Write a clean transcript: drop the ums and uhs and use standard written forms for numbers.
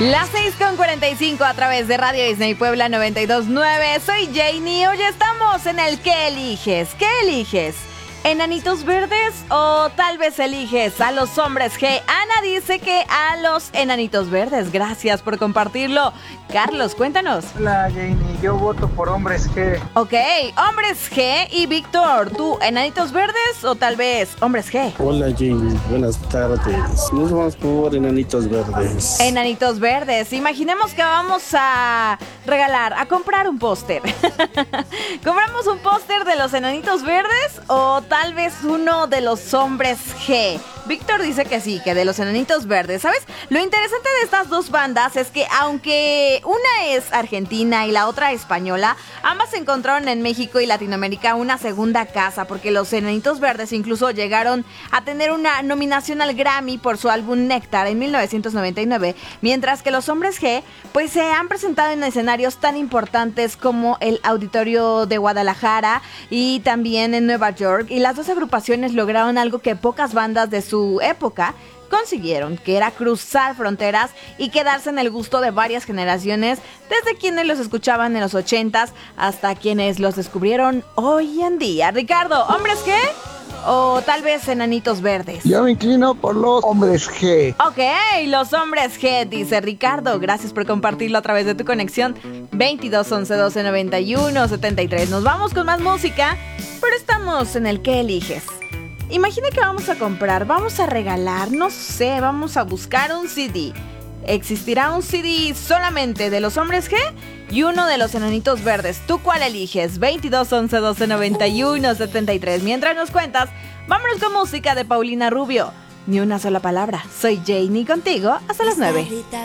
Las 6:45 a través de Radio Disney Puebla 92.9. Soy Janie. Hoy estamos en el ¿Qué eliges? ¿Qué eliges? ¿Enanitos verdes o tal vez eliges a los hombres G? Ana dice que a los enanitos verdes. Gracias por compartirlo. Carlos, cuéntanos. Hola Janie, yo voto por hombres G. Ok, hombres G. Y Víctor, ¿tú enanitos verdes o tal vez hombres G? Hola Jane, buenas tardes. Nos vamos por enanitos verdes. Enanitos verdes. Imaginemos que vamos a regalar, a comprar un póster. ¿Compramos un póster de los enanitos verdes o tal vez uno de los hombres G? Víctor dice que sí, que de los enanitos verdes. ¿Sabes? Lo interesante de estas dos bandas es que aunque una es argentina y la otra española, ambas encontraron en México y Latinoamérica una segunda casa, porque los enanitos verdes incluso llegaron a tener una nominación al Grammy por su álbum Néctar en 1999, mientras que los hombres G pues se han presentado en escenarios tan importantes como el Auditorio de Guadalajara y también en Nueva York, y las dos agrupaciones lograron algo que pocas bandas de su época consiguieron, que era cruzar fronteras y quedarse en el gusto de varias generaciones, desde quienes los escuchaban en los 80s hasta quienes los descubrieron hoy en día. Ricardo, ¿hombres qué? ¿O tal vez enanitos verdes? Yo me inclino por los hombres G. Ok, los hombres G, dice Ricardo. Gracias por compartirlo a través de tu conexión 22 11 12 91 73. Nos vamos con más música, pero estamos en el ¿Qué eliges? Imagina que vamos a comprar, vamos a regalar, no sé, vamos a buscar un CD. Existirá un CD solamente de los hombres G y uno de los enanitos verdes. ¿Tú cuál eliges? 22 11 12 91 73. Mientras nos cuentas, vámonos con música de Paulina Rubio. Ni una sola palabra. Soy Janie contigo hasta las 9.